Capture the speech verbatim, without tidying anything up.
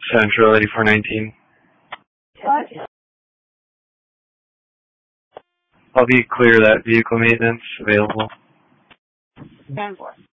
Central eighty-four nineteen. What? I'll be clear that vehicle maintenance available. ten four.